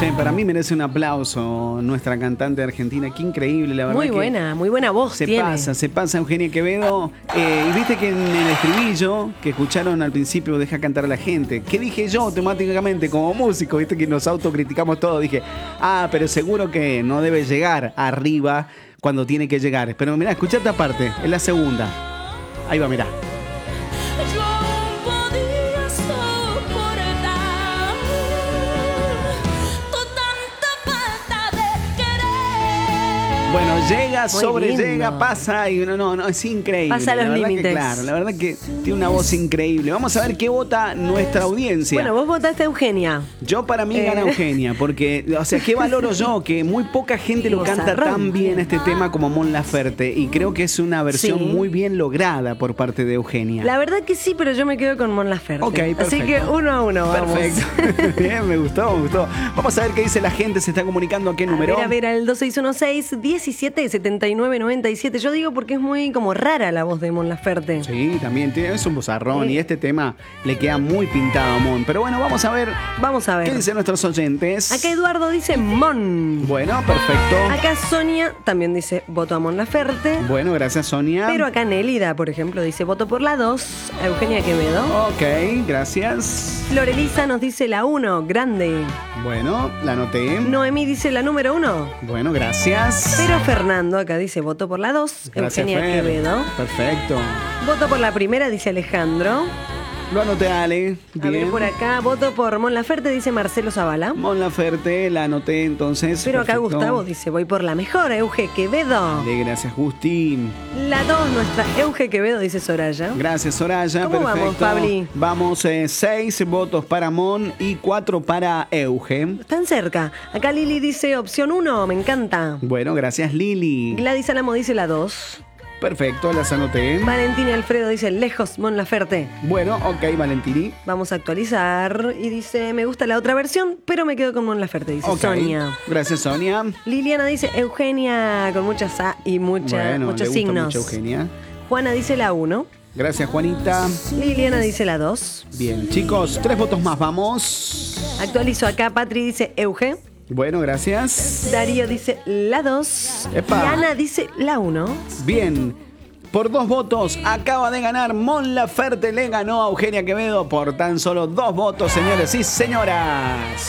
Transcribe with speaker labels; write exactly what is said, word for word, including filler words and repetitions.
Speaker 1: Che, para mí merece un aplauso nuestra cantante argentina. Qué increíble, la verdad.
Speaker 2: Muy
Speaker 1: que
Speaker 2: buena, muy buena voz
Speaker 1: se
Speaker 2: tiene.
Speaker 1: pasa, se pasa Eugenia Quevedo. Eh, y viste que en el estribillo que escucharon al principio deja cantar a la gente. ¿Qué dije yo automáticamente como músico? Viste que nos autocriticamos todo. Dije, ah, pero seguro que no debe llegar arriba cuando tiene que llegar. Pero mirá, escuchá esta parte, es la segunda. Ahí va, mirá. Bueno, llega,
Speaker 2: Muy
Speaker 1: sobrellega,
Speaker 2: lindo.
Speaker 1: pasa y no, no, no, es increíble.
Speaker 2: Pasa
Speaker 1: la
Speaker 2: los
Speaker 1: verdad
Speaker 2: límites.
Speaker 1: Que, claro, la verdad que tiene una voz increíble. Vamos a ver qué vota nuestra audiencia.
Speaker 2: Bueno, vos votaste a Eugenia.
Speaker 1: Yo para mí
Speaker 2: Eh.
Speaker 1: gana Eugenia, porque, o sea, ¿qué valoro yo? Que muy poca gente lo canta
Speaker 2: Vozarrón.
Speaker 1: tan bien este tema como Mon Laferte. Y creo que es una versión
Speaker 2: Sí.
Speaker 1: muy bien lograda por parte de Eugenia.
Speaker 2: La verdad que sí, pero yo me quedo con Mon Laferte.
Speaker 1: Ok, perfecto.
Speaker 2: Así que uno a uno, vamos.
Speaker 1: Perfecto. Bien, me gustó, me gustó. Vamos a ver qué dice la gente. Se está comunicando a qué
Speaker 2: A
Speaker 1: número.
Speaker 2: ver, a ver, al dos seis uno seis, diecisiete setenta y nueve noventa y siete. Yo digo porque es muy como rara la voz de Mon Laferte.
Speaker 1: Sí, también tiene, es un bozarrón
Speaker 2: Sí.
Speaker 1: y este tema le queda muy pintado a Mon. Pero bueno, vamos a ver
Speaker 2: Vamos a ver.
Speaker 1: qué dicen nuestros oyentes.
Speaker 2: Acá Eduardo dice Mon.
Speaker 1: Bueno, perfecto.
Speaker 2: Acá Sonia también dice voto a Mon Laferte.
Speaker 1: Bueno, gracias Sonia.
Speaker 2: Pero acá Nélida, por ejemplo, dice voto por la dos, a Eugenia Quevedo.
Speaker 1: Ok, gracias.
Speaker 2: Florelisa nos dice la uno, grande.
Speaker 1: Bueno, la anoté.
Speaker 2: Noemí dice la número uno.
Speaker 1: Bueno, gracias.
Speaker 2: Pero Fernando acá dice voto por la dos,
Speaker 1: Gracias,
Speaker 2: Eugenia
Speaker 1: Fer.
Speaker 2: Quevedo.
Speaker 1: Perfecto.
Speaker 2: Voto por la primera, dice Alejandro.
Speaker 1: Lo anoté, Ale.
Speaker 2: A ver,
Speaker 1: Bien.
Speaker 2: por acá, voto por Mon Laferte, dice Marcelo Zavala.
Speaker 1: Mon Laferte, la anoté entonces.
Speaker 2: Pero acá
Speaker 1: Perfecto.
Speaker 2: Gustavo dice, voy por la mejor, Euge Quevedo.
Speaker 1: Dale, gracias, Justín.
Speaker 2: La dos, nuestra Euge Quevedo, dice Soraya.
Speaker 1: Gracias, Soraya.
Speaker 2: ¿Cómo
Speaker 1: Perfecto.
Speaker 2: vamos, Pabli?
Speaker 1: Vamos, eh, seis votos para Mon y cuatro para Euge.
Speaker 2: Están cerca. Acá Lili dice opción uno, me encanta.
Speaker 1: Bueno, gracias, Lili.
Speaker 2: Gladys Álamo dice la dos.
Speaker 1: Perfecto, las anoté.
Speaker 2: Valentina Alfredo dice lejos, Mon Laferte.
Speaker 1: Bueno, ok, Valentini.
Speaker 2: Vamos a actualizar. Y dice, me gusta la otra versión, pero me quedo con Mon Laferte, dice
Speaker 1: Ok.
Speaker 2: Sonia.
Speaker 1: Gracias, Sonia.
Speaker 2: Liliana dice Eugenia, con muchas A y mucha,
Speaker 1: Bueno,
Speaker 2: muchos
Speaker 1: le gusta
Speaker 2: signos.
Speaker 1: mucho, Eugenia.
Speaker 2: Juana dice la uno.
Speaker 1: Gracias, Juanita.
Speaker 2: Liliana dice la dos.
Speaker 1: Bien, chicos, tres votos más, vamos.
Speaker 2: Actualizo acá, Patri dice Euge.
Speaker 1: Bueno, gracias.
Speaker 2: Darío dice la dos.
Speaker 1: Epa.
Speaker 2: Y Ana dice la uno.
Speaker 1: Bien, por dos votos acaba de ganar Mon Laferte, le ganó a Eugenia Quevedo por tan solo dos votos, señores y señoras.